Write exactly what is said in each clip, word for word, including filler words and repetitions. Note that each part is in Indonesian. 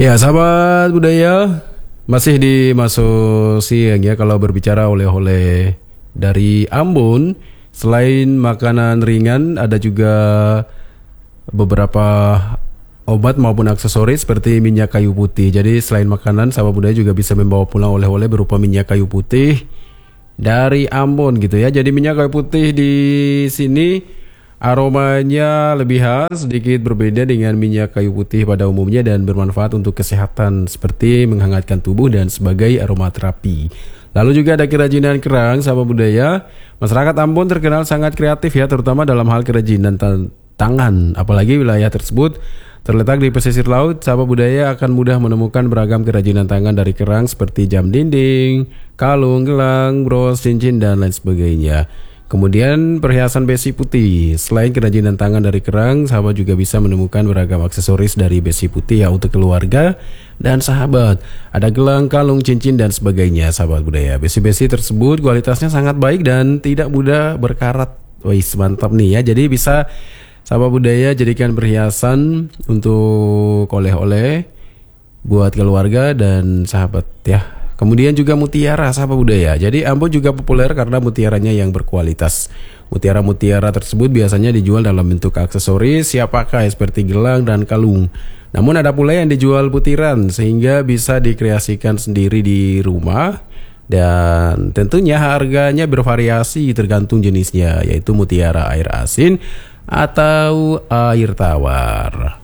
Ya, sahabat budaya, masih di masuk siang ya. Kalau berbicara oleh-oleh dari Ambon, selain makanan ringan, ada juga beberapa obat maupun aksesoris seperti minyak kayu putih. Jadi selain makanan, sahabat budaya juga bisa membawa pulang oleh-oleh berupa minyak kayu putih dari Ambon gitu ya. Jadi minyak kayu putih di sini aromanya lebih khas, sedikit berbeda dengan minyak kayu putih pada umumnya dan bermanfaat untuk kesehatan seperti menghangatkan tubuh dan sebagai aromaterapi. Lalu juga ada kerajinan kerang, sahabat budaya. Masyarakat Ambon terkenal sangat kreatif ya, terutama dalam hal kerajinan tan- tangan. Apalagi wilayah tersebut terletak di pesisir laut, sahabat budaya akan mudah menemukan beragam kerajinan tangan dari kerang seperti jam dinding, kalung, gelang, bros, cincin, dan lain sebagainya. Kemudian perhiasan besi putih. Selain kerajinan tangan dari kerang, sahabat juga bisa menemukan beragam aksesoris dari besi putih ya untuk keluarga dan sahabat. Ada gelang, kalung, cincin, dan sebagainya, sahabat budaya. Besi-besi tersebut kualitasnya sangat baik dan tidak mudah berkarat. Wih, mantap nih ya. Jadi bisa sahabat budaya jadikan perhiasan untuk oleh-oleh buat keluarga dan sahabat ya. Kemudian juga mutiara, sahabat budaya. Jadi Ambon juga populer karena mutiaranya yang berkualitas. Mutiara-mutiara tersebut biasanya dijual dalam bentuk aksesoris siap pakai seperti gelang dan kalung. Namun ada pula yang dijual butiran sehingga bisa dikreasikan sendiri di rumah. Dan tentunya harganya bervariasi tergantung jenisnya, yaitu mutiara air asin atau air tawar.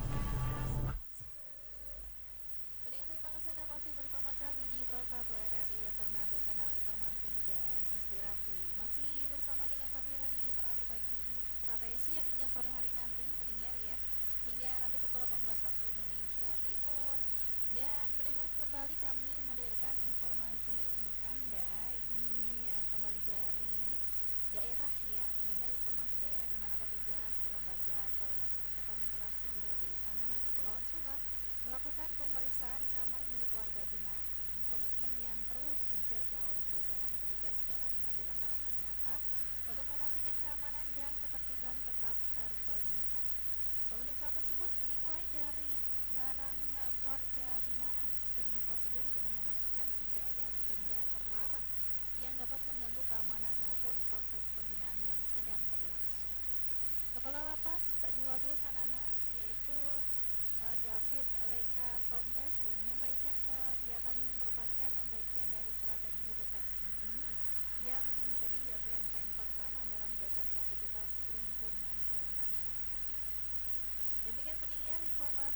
Pendengar, terima kasih Anda masih bersama kami di Pro satu R R I Ternate, kanal informasi dan inspirasi. Masih bersama dengan Safira di Ternate pagi, Ternate siang hingga sore hari nanti, pendengar ya. Hingga nanti pukul delapan belas waktu Indonesia Timur. Dan pendengar, kembali kami hadirkan informasi untuk Anda. Ini eh, kembali dari daerah ya, pendengar, informasi daerah di mana petugas lembaga pemasyarakatan kelas dua Desa Nanang Kepulauan Sula melakukan pemeriksaan kamar milik warga binaan. Ini komitmen yang terus dijaga oleh jajaran petugas dalam mengambil langkah-langkah nyata untuk memastikan keamanan dan ketertiban tetap terpelihara. Pemeriksaan tersebut dimulai dari barang warga binaan sesuai dengan prosedur guna memastikan tidak ada benda terlarang yang dapat mengganggu keamanan maupun proses pembinaan yang sedang berlangsung. Kepala Lapas dua belas Sanana yaitu